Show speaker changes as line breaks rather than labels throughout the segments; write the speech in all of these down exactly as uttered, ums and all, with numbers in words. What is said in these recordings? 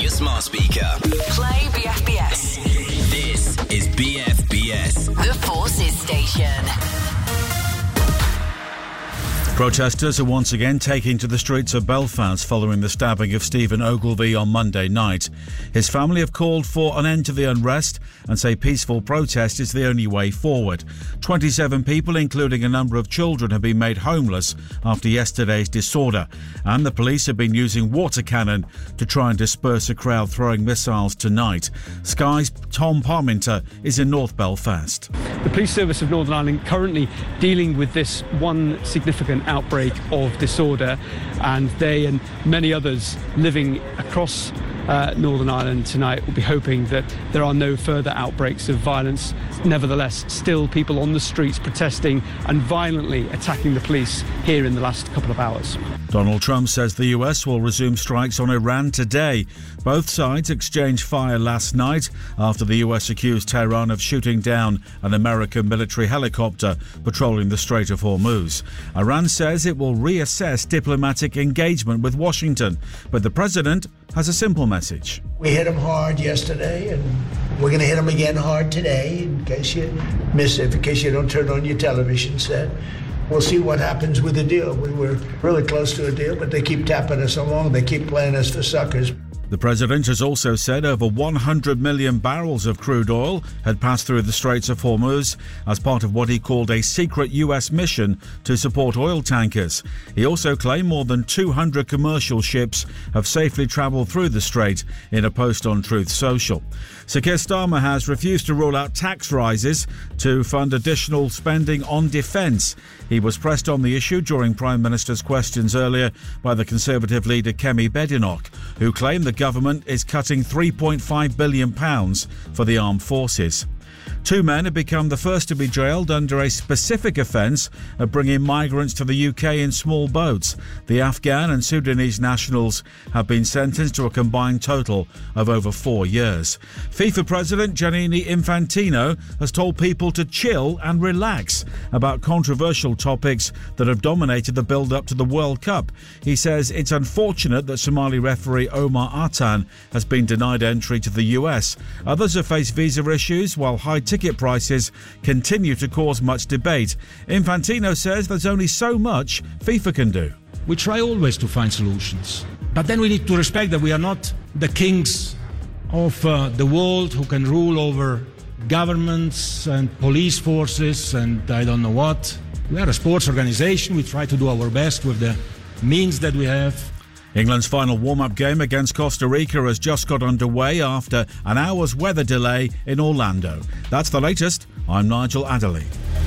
your smart speaker.
Play B F B S.
This is B F B S.
The Forces Station.
Protesters are once again taking to the streets of Belfast following the stabbing of Stephen Ogilvie on Monday night. His family have called for an end to the unrest and say peaceful protest is the only way forward. twenty-seven people, including a number of children, have been made homeless after yesterday's disorder, and the police have been using water cannon to try and disperse a crowd throwing missiles tonight. Sky's Tom Parminter is in North Belfast.
The Police Service of Northern Ireland currently dealing with this one significant outbreak of disorder, and they and many others living across uh, Northern Ireland tonight will be hoping that there are no further outbreaks of violence. Nevertheless, still people on the streets protesting and violently attacking the police here in the last couple of hours.
Donald Trump says the U S will resume strikes on Iran today. Both sides exchanged fire last night after the U S accused Tehran of shooting down an American military helicopter patrolling the Strait of Hormuz. Iran says it will reassess diplomatic engagement with Washington, but the president has a simple message.
We hit them hard yesterday, and we're going to hit them again hard today, in case you miss it, in case you don't turn on your television set. We'll see what happens with the deal. We were really close to a deal, but they keep tapping us along. They keep playing us for suckers.
The president has also said over one hundred million barrels of crude oil had passed through the Straits of Hormuz as part of what he called a secret U S mission to support oil tankers. He also claimed more than two hundred commercial ships have safely travelled through the strait in a post on Truth Social. Sir Keir Starmer has refused to rule out tax rises to fund additional spending on defence. He was pressed on the issue during Prime Minister's questions earlier by the Conservative leader Kemi Badenoch, who claimed the government is cutting three point five billion pounds for the armed forces. Two men have become the first to be jailed under a specific offence of bringing migrants to the U K in small boats. The Afghan and Sudanese nationals have been sentenced to a combined total of over four years. FIFA President Gianni Infantino has told people to chill and relax about controversial topics that have dominated the build-up to the World Cup. He says it's unfortunate that Somali referee Omar Artan has been denied entry to the U S. Others have faced visa issues, while high ticket prices continue to cause much debate. Infantino says there's only so much FIFA can do.
We try always to find solutions, but then we need to respect that we are not the kings of uh, the world who can rule over governments and police forces and I don't know what. We are a sports organisation. We try to do our best with the means that we have.
England's final warm-up game against Costa Rica has just got underway after an hour's weather delay in Orlando. That's the latest. I'm Nigel Adderley.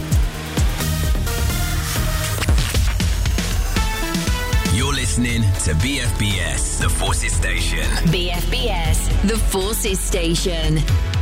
You're listening to B F B S, the Forces Station.
B F B S, The Forces Station.